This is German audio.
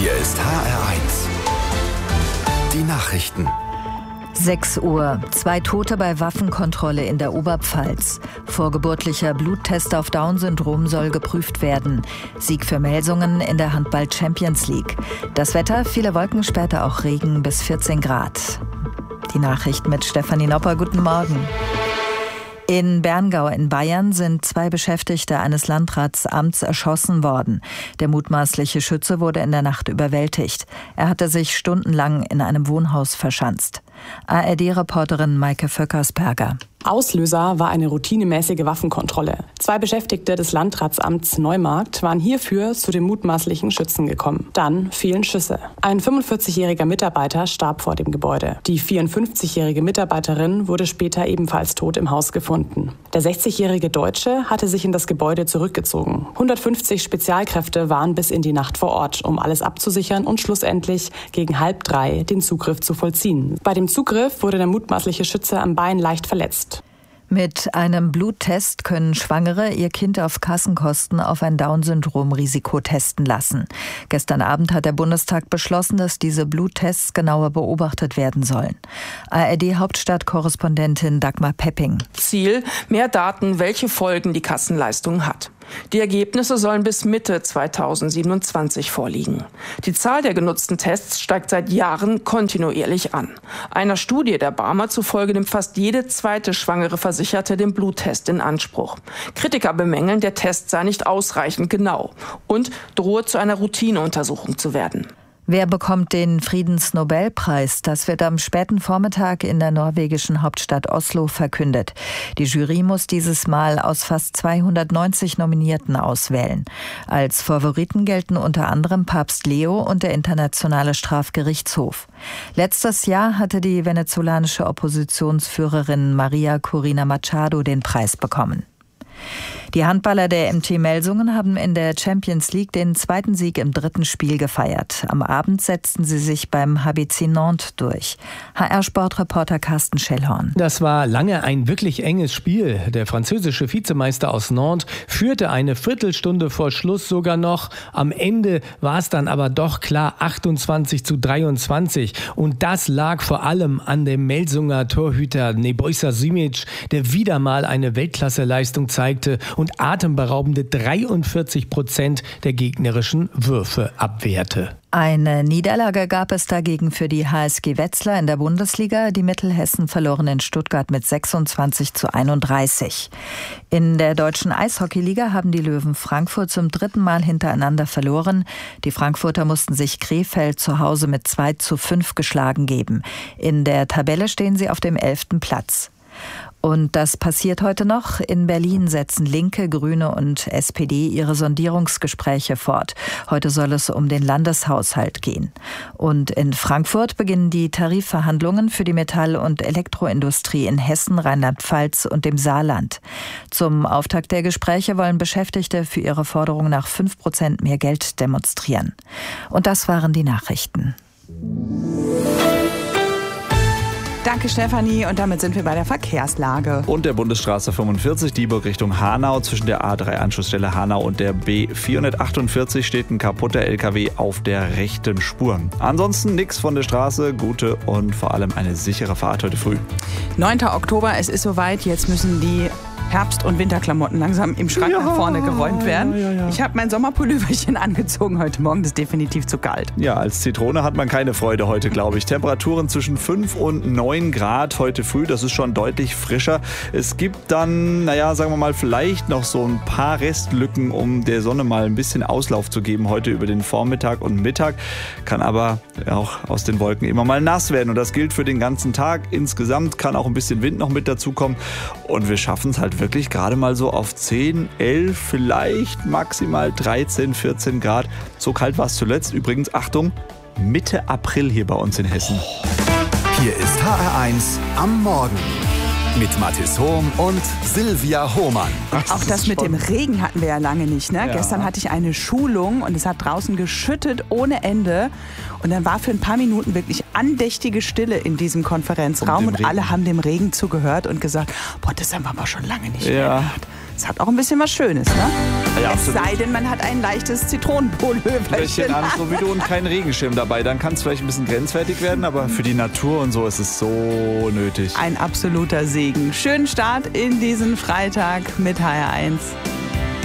Hier ist HR1. Die Nachrichten. 6 Uhr. 2 Tote bei Waffenkontrolle in der Oberpfalz. Vorgeburtlicher Bluttest auf Down-Syndrom soll geprüft werden. Sieg für Melsungen in der Handball-Champions League. Das Wetter, viele Wolken, später auch Regen bis 14 Grad. Die Nachricht mit Stefanie Nopper. Guten Morgen. In Berngau in Bayern sind 2 Beschäftigte eines Landratsamts erschossen worden. Der mutmaßliche Schütze wurde in der Nacht überwältigt. Er hatte sich stundenlang in einem Wohnhaus verschanzt. ARD-Reporterin Maike Vöckersberger. Auslöser war eine routinemäßige Waffenkontrolle. 2 Beschäftigte des Landratsamts Neumarkt waren hierfür zu dem mutmaßlichen Schützen gekommen. Dann fielen Schüsse. Ein 45-jähriger Mitarbeiter starb vor dem Gebäude. Die 54-jährige Mitarbeiterin wurde später ebenfalls tot im Haus gefunden. Der 60-jährige Deutsche hatte sich in das Gebäude zurückgezogen. 150 Spezialkräfte waren bis in die Nacht vor Ort, um alles abzusichern und schlussendlich gegen 2:30 den Zugriff zu vollziehen. Bei dem Zugriff wurde der mutmaßliche Schütze am Bein leicht verletzt. Mit einem Bluttest können Schwangere ihr Kind auf Kassenkosten auf ein Down-Syndrom-Risiko testen lassen. Gestern Abend hat der Bundestag beschlossen, dass diese Bluttests genauer beobachtet werden sollen. ARD-Hauptstadt-Korrespondentin Dagmar Pepping. Ziel: mehr Daten, welche Folgen die Kassenleistung hat. Die Ergebnisse sollen bis Mitte 2027 vorliegen. Die Zahl der genutzten Tests steigt seit Jahren kontinuierlich an. Einer Studie der Barmer zufolge nimmt fast jede zweite schwangere Versicherte den Bluttest in Anspruch. Kritiker bemängeln, der Test sei nicht ausreichend genau und drohe zu einer Routineuntersuchung zu werden. Wer bekommt den Friedensnobelpreis? Das wird am späten Vormittag in der norwegischen Hauptstadt Oslo verkündet. Die Jury muss dieses Mal aus fast 290 Nominierten auswählen. Als Favoriten gelten unter anderem Papst Leo und der Internationale Strafgerichtshof. Letztes Jahr hatte die venezolanische Oppositionsführerin Maria Corina Machado den Preis bekommen. Die Handballer der MT Melsungen haben in der Champions League den 2. Sieg im 3. Spiel gefeiert. Am Abend setzten sie sich beim HBC Nantes durch. HR-Sportreporter Carsten Schellhorn. Das war lange ein wirklich enges Spiel. Der französische Vizemeister aus Nantes führte eine Viertelstunde vor Schluss sogar noch. Am Ende war es dann aber doch klar 28:23. Und das lag vor allem an dem Melsunger Torhüter Nebojša Simić, der wieder mal eine Weltklasseleistung zeigte und atemberaubende 43% der gegnerischen Würfe abwehrte. Eine Niederlage gab es dagegen für die HSG Wetzlar in der Bundesliga. Die Mittelhessen verloren in Stuttgart mit 26:31. In der deutschen Eishockeyliga haben die Löwen Frankfurt zum 3. Mal hintereinander verloren. Die Frankfurter mussten sich Krefeld zu Hause mit 2:5 geschlagen geben. In der Tabelle stehen sie auf dem 11. Platz. Und das passiert heute noch. In Berlin setzen Linke, Grüne und SPD ihre Sondierungsgespräche fort. Heute soll es um den Landeshaushalt gehen. Und in Frankfurt beginnen die Tarifverhandlungen für die Metall- und Elektroindustrie in Hessen, Rheinland-Pfalz und dem Saarland. Zum Auftakt der Gespräche wollen Beschäftigte für ihre Forderung nach 5% mehr Geld demonstrieren. Und das waren die Nachrichten. Danke, Stefanie. Und damit sind wir bei der Verkehrslage. Und der Bundesstraße 45, Dieburg Richtung Hanau. Zwischen der A3-Anschlussstelle Hanau und der B448 steht ein kaputter LKW auf der rechten Spur. Ansonsten nichts von der Straße. Gute und vor allem eine sichere Fahrt heute früh. 9. Oktober, es ist soweit. Jetzt müssen die Herbst- und Winterklamotten langsam im Schrank nach vorne geräumt werden. Ja. Ich habe mein Sommerpulloverchen angezogen heute Morgen. Das ist definitiv zu kalt. Ja, als Zitrone hat man keine Freude heute, glaube ich. Temperaturen zwischen 5 und 9 Grad heute früh. Das ist schon deutlich frischer. Es gibt dann, sagen wir mal, vielleicht noch so ein paar Restlücken, um der Sonne mal ein bisschen Auslauf zu geben heute über den Vormittag und Mittag. Kann aber auch aus den Wolken immer mal nass werden. Und das gilt für den ganzen Tag. Insgesamt kann auch ein bisschen Wind noch mit dazukommen. Und wir schaffen es halt wirklich gerade mal so auf 10, 11, vielleicht maximal 13, 14 Grad. So kalt war es zuletzt. Übrigens, Achtung, Mitte April hier bei uns in Hessen. Hier ist HR1 am Morgen. Mit Mathis Hohm und Silvia Hohmann. Auch das mit dem Regen hatten wir ja lange nicht. Ne? Ja. Gestern hatte ich eine Schulung und es hat draußen geschüttet ohne Ende. Und dann war für ein paar Minuten wirklich andächtige Stille in diesem Konferenzraum. Und alle haben dem Regen zugehört und gesagt, boah, das haben wir aber schon lange nicht mehr gehört. Es hat auch ein bisschen was Schönes, ne? Ja, es sei denn, man hat ein leichtes Zitronenpulverchen an, so wie du, und keinen Regenschirm dabei. Dann kann es vielleicht ein bisschen grenzwertig werden, aber für die Natur und so ist es so nötig. Ein absoluter Segen. Schönen Start in diesen Freitag mit HR1.